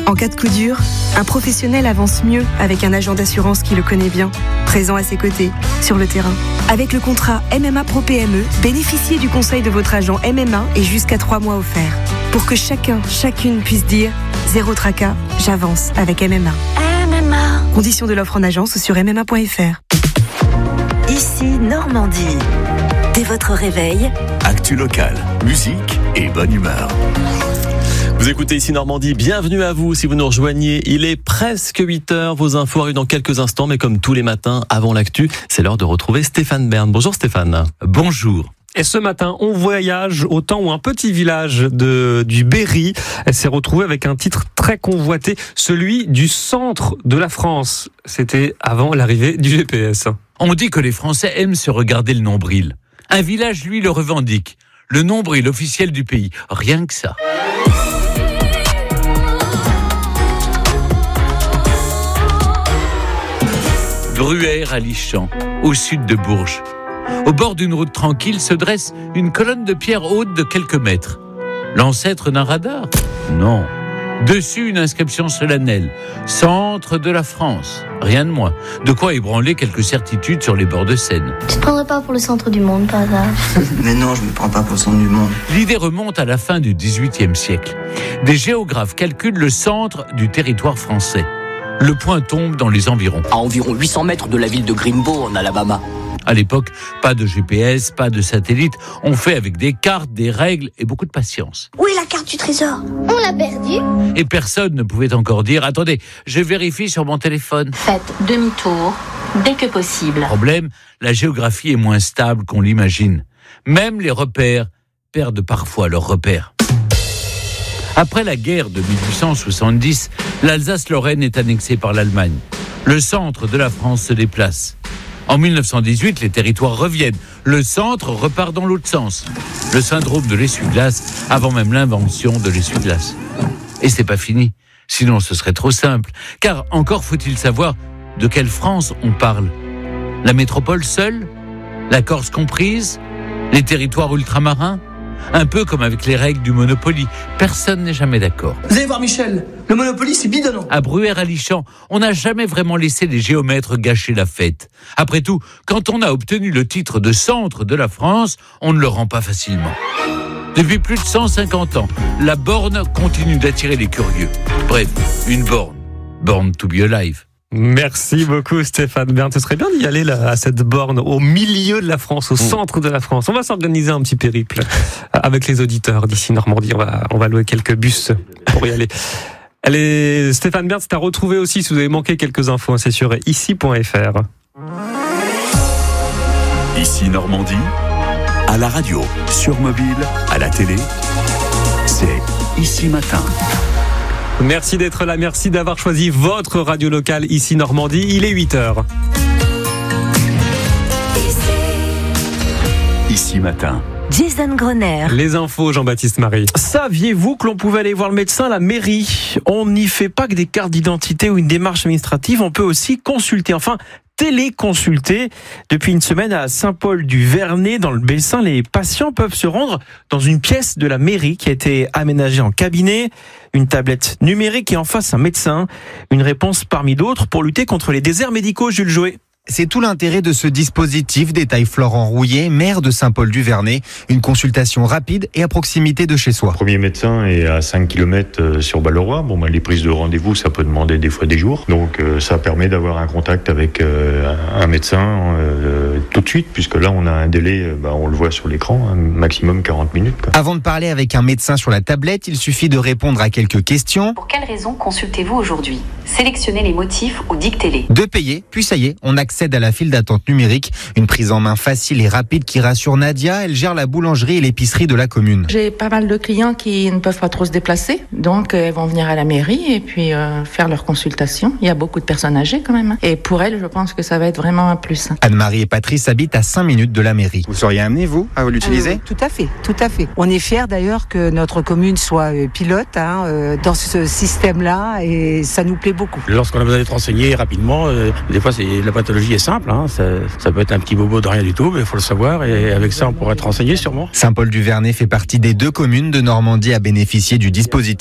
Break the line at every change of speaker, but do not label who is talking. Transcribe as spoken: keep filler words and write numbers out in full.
En cas de coup dur, un professionnel avance mieux avec un agent d'assurance qui le connaît bien, présent à ses côtés, sur le terrain. Avec le contrat M M A Pro P M E, bénéficiez du conseil de votre agent M M A et jusqu'à trois mois offerts. Pour que chacun, chacune puisse dire « Zéro tracas, j'avance avec M M A ». M M A. Conditions de l'offre en agence ou sur m m a point f r.
Ici Normandie. Dès votre réveil,
actu locale, musique et bonne humeur.
Vous écoutez Ici Normandie, bienvenue à vous si vous nous rejoignez. Il est presque huit heures, vos infos arrivent dans quelques instants, mais comme tous les matins avant l'actu, c'est l'heure de retrouver Stéphane Bern. Bonjour Stéphane.
Bonjour. Et ce matin, on voyage au temps où un petit village de, du Berry s'est retrouvé avec un titre très convoité, celui du centre de la France. C'était avant l'arrivée du G P S.
On dit que les Français aiment se regarder le nombril. Un village, lui, le revendique. Le nombril officiel du pays. Rien que ça. Bruère-à-Lichamps, au sud de Bourges. Au bord d'une route tranquille se dresse une colonne de pierre haute de quelques mètres. L'ancêtre d'un radar ? Non. Dessus, une inscription solennelle. Centre de la France. Rien de moins. De quoi ébranler quelques certitudes sur les bords de Seine.
Tu te prendrais pas pour le centre du monde, par hasard ?
Mais non, je me prends pas pour le centre du monde.
L'idée remonte à la fin du dix-huitième siècle. Des géographes calculent le centre du territoire français. Le point tombe dans les environs.
À environ huit cents mètres de la ville de Greenbow, en Alabama.
À l'époque, pas de G P S, pas de satellite. On fait avec des cartes, des règles et beaucoup de patience.
Où est la carte du trésor ? On l'a perdue.
Et personne ne pouvait encore dire « Attendez, je vérifie sur mon téléphone ».
Faites demi-tour dès que possible.
Problème, la géographie est moins stable qu'on l'imagine. Même les repères perdent parfois leurs repères. Après la guerre de mille huit cent soixante-dix, l'Alsace-Lorraine est annexée par l'Allemagne. Le centre de la France se déplace. En mille neuf cent dix-huit, les territoires reviennent. Le centre repart dans l'autre sens. Le syndrome de l'essuie-glace, avant même l'invention de l'essuie-glace. Et c'est pas fini. Sinon, ce serait trop simple. Car encore faut-il savoir de quelle France on parle. La métropole seule ? La Corse comprise ? Les territoires ultramarins ? Un peu comme avec les règles du Monopoly. Personne n'est jamais d'accord.
Vous allez voir Michel, le Monopoly c'est bidonnant.
À Bruère-à-Lichamps, on n'a jamais vraiment laissé les géomètres gâcher la fête. Après tout, quand on a obtenu le titre de centre de la France, on ne le rend pas facilement. Depuis plus de cent cinquante ans, la borne continue d'attirer les curieux. Bref, une borne. Born to be alive.
Merci beaucoup Stéphane Bern. Ce serait bien d'y aller là, à cette borne au milieu de la France, au centre de la France. On va s'organiser un petit périple avec les auditeurs d'ici Normandie. On va, on va louer quelques bus pour y aller. Allez, Stéphane Bern, c'est à retrouver aussi si vous avez manqué quelques infos. C'est sur ici point f r.
Ici Normandie, à la radio, sur mobile, à la télé, c'est Ici Matin.
Merci d'être là, merci d'avoir choisi votre radio locale Ici Normandie. Il est huit heures.
Ici Matin.
Jason Grenier.
Les infos, Jean-Baptiste Marie.
Saviez-vous que l'on pouvait aller voir le médecin à la mairie ? On n'y fait pas que des cartes d'identité ou une démarche administrative, on peut aussi consulter, enfin téléconsulter. Depuis une semaine à Saint-Paul-du-Vernay, dans le Bessin, les patients peuvent se rendre dans une pièce de la mairie qui a été aménagée en cabinet, une tablette numérique et en face un médecin. Une réponse parmi d'autres pour lutter contre les déserts médicaux, Jules Jouet.
C'est tout l'intérêt de ce dispositif, détaille Florent Rouillet, maire de Saint-Paul-du-Vernay. Une consultation rapide et à proximité de chez soi.
Le premier médecin est à cinq kilomètres sur Balleroy. Bon, bah, les prises de rendez-vous, ça peut demander des fois des jours. Donc, euh, ça permet d'avoir un contact avec euh, un médecin euh, tout de suite, puisque là, on a un délai, bah, on le voit sur l'écran, un maximum quarante minutes. Quoi.
Avant de parler avec un médecin sur la tablette, il suffit de répondre à quelques questions.
Pour quelles raisons consultez-vous aujourd'hui ? Sélectionnez les motifs ou dictez-les.
De payer, puis ça y est, on accède à la file d'attente numérique. Une prise en main facile et rapide qui rassure Nadia. Elle gère la boulangerie et l'épicerie de la commune.
J'ai pas mal de clients qui ne peuvent pas trop se déplacer, donc elles vont venir à la mairie et puis euh, faire leur consultation. Il y a beaucoup de personnes âgées quand même. Et pour elles, je pense que ça va être vraiment un plus.
Anne-Marie et Patrice habitent à cinq minutes de la mairie. Vous seriez amené, vous, à l'utiliser ?
euh, Tout à fait, tout à fait. On est fiers d'ailleurs que notre commune soit pilote hein, euh, dans ce système-là et ça nous plaît beaucoup.
Lorsqu'on a besoin d'être renseigné rapidement, euh, des fois c'est, la pathologie est simple, hein, ça, ça peut être un petit bobo de rien du tout, mais il faut le savoir et avec ça on pourra être renseigné sûrement.
Saint-Paul-du-Vernay fait partie des deux communes de Normandie à bénéficier du dispositif.